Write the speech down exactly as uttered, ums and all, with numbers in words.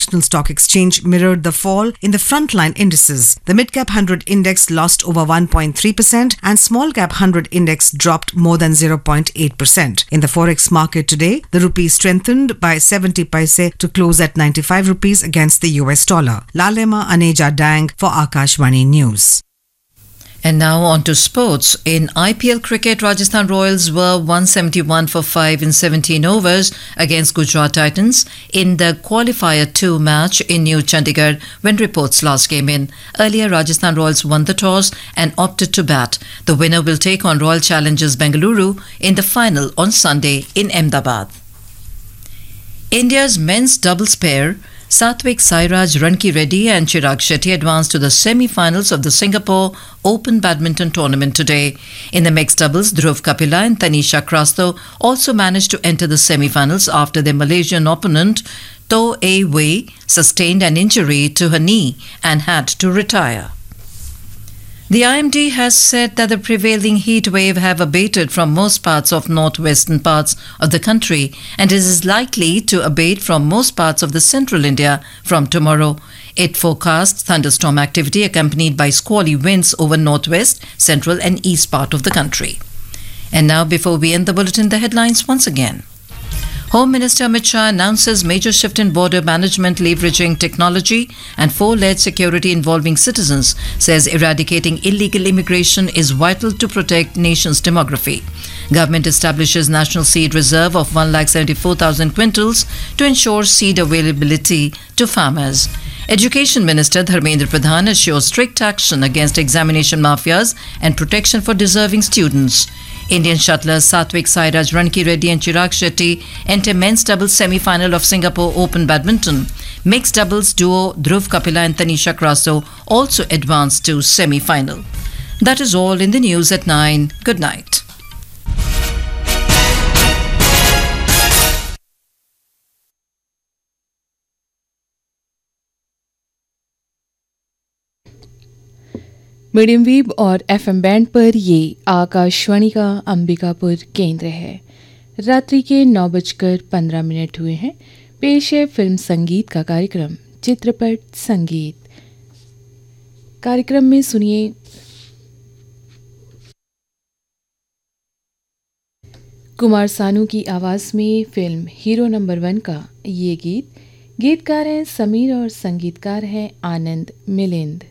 National Stock Exchange mirrored the fall in the frontline indices. The mid-cap one hundred index lost over one point three percent and small-cap one hundred index dropped more than zero point eight percent. In the forex market today, the rupee strengthened by seventy paise to close at ninety-five rupees against the U S dollar. Lalema Aneja Dang for Akashvani News. And now on to sports. In I P L cricket, Rajasthan Royals were one seventy-one for five in seventeen overs against Gujarat Titans in the Qualifier two match in New Chandigarh when reports last came in. Earlier, Rajasthan Royals won the toss and opted to bat. The winner will take on Royal Challengers Bengaluru in the final on Sunday in Ahmedabad. India's men's doubles pair Satvik Sairaj Ranki Reddy and Chirag Shetty advanced to the semi-finals of the Singapore Open Badminton Tournament today. In the mixed doubles, Dhruv Kapila and Tanisha Krasto also managed to enter the semi-finals after their Malaysian opponent To A Wei sustained an injury to her knee and had to retire. The I M D has said that the prevailing heat wave have abated from most parts of northwestern parts of the country and it is likely to abate from most parts of the central India from tomorrow. It forecasts thunderstorm activity accompanied by squally winds over northwest, central and east part of the country. And now, before we end the bulletin, the headlines once again. Home Minister Amit Shah announces major shift in border management leveraging technology and four-layered security involving citizens, says eradicating illegal immigration is vital to protect nation's demography. Government establishes National Seed Reserve of one lakh seventy-four thousand quintals to ensure seed availability to farmers. Education Minister Dharmendra Pradhan assures strict action against examination mafias and protection for deserving students. Indian shuttlers Satvik Sairaj Ranki Reddy and Chirag Shetty enter men's doubles semi-final of Singapore Open Badminton. Mixed doubles duo Dhruv Kapila and Tanisha Krasto also advanced to semi-final. That is all in the news at nine. Good night. Medium wave और FM band पर ये आकाशवाणी का अंबिकापुर केंद्र है। रात्रि के नौ बजकर पंद्रह मिनट हुए हैं। पेश है फिल्म संगीत का कार्यक्रम चित्रपट संगीत। कार्यक्रम में सुनिए कुमार सानू की आवाज़ में फिल्म हीरो नंबर वन का ये गीत। गीतकार हैं समीर और संगीतकार हैं आनंद मिलिंद।